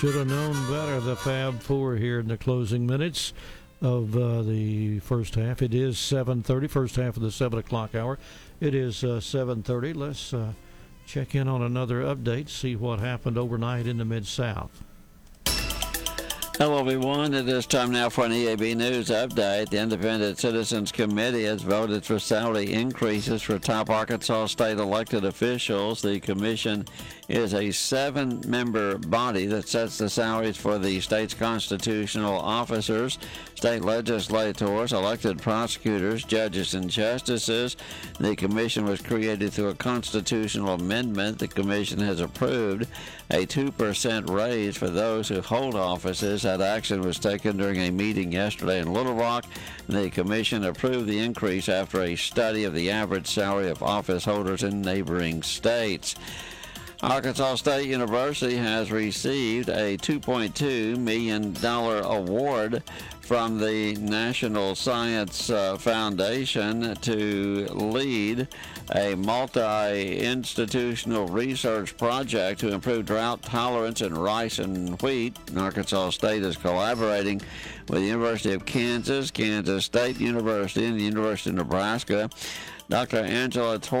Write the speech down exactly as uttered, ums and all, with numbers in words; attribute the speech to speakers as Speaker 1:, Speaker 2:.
Speaker 1: Should have known better, the Fab Four here in the closing minutes of uh, the first half. It is seven thirty, first half of the seven o'clock hour. It is uh, seven thirty. Let's uh, check in on another update, see what happened overnight in the Mid-South.
Speaker 2: Hello, everyone. It is time now for an E A B News update. The Independent Citizens Committee has voted for salary increases for top Arkansas state elected officials. The commission is a seven-member body that sets the salaries for the state's constitutional officers, state legislators, elected prosecutors, judges, and justices. The commission was created through a constitutional amendment. The commission has approved a two percent raise for those who hold offices. That action was taken during a meeting yesterday in Little Rock. The commission approved the increase after a study of the average salary of office holders in neighboring states. Arkansas State University has received a two point two million dollars award from the National Science uh, Foundation to lead a multi-institutional research project to improve drought tolerance in rice and wheat. Arkansas State is collaborating with the University of Kansas, Kansas State University, and the University of Nebraska. Doctor Angela